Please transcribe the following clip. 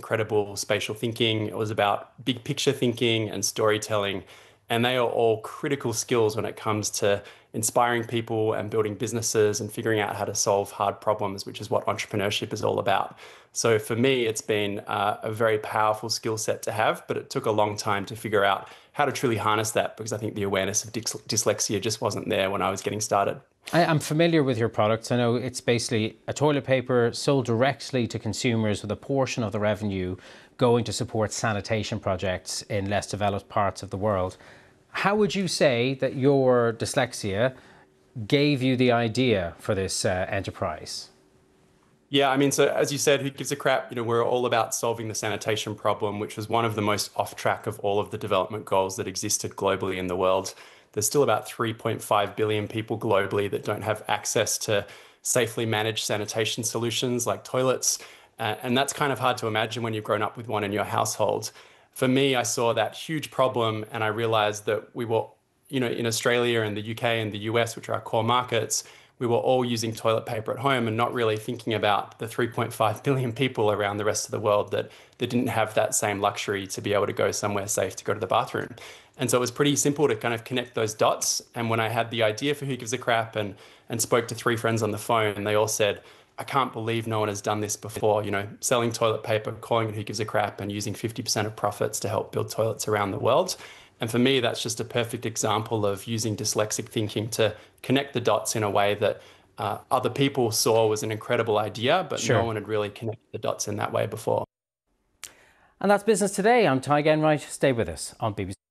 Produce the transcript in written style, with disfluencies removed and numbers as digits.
incredible spatial thinking. It was about big picture thinking and storytelling. And they are all critical skills when it comes to inspiring people and building businesses and figuring out how to solve hard problems, which is what entrepreneurship is all about. So for me, it's been a very powerful skill set to have, but it took a long time to figure out how to truly harness that because I think the awareness of dyslexia just wasn't there when I was getting started. I'm familiar with your products. I know it's basically a toilet paper sold directly to consumers with a portion of the revenue going to support sanitation projects in less developed parts of the world. How would you say that your dyslexia gave you the idea for this enterprise? Yeah, I mean, so as you said, who gives a crap? We're all about solving the sanitation problem, which was one of the most off track of all of the development goals that existed globally in the world. There's still about 3.5 billion people globally that don't have access to safely managed sanitation solutions like toilets. And that's kind of hard to imagine when you've grown up with one in your household. For me, I saw that huge problem and I realized that we were, in Australia and the UK and the US, which are our core markets, we were all using toilet paper at home and not really thinking about the 3.5 billion people around the rest of the world that didn't have that same luxury to be able to go somewhere safe to go to the bathroom. And so it was pretty simple to kind of connect those dots. And when I had the idea for Who Gives a Crap and spoke to 3 friends on the phone, they all said, I can't believe no one has done this before, selling toilet paper, calling it Who Gives a Crap and using 50% of profits to help build toilets around the world. And for me, that's just a perfect example of using dyslexic thinking to connect the dots in a way that other people saw was an incredible idea, but Sure. no one had really connected the dots in that way before. And that's Business Today. I'm Ty Genwright. Stay with us on BBC.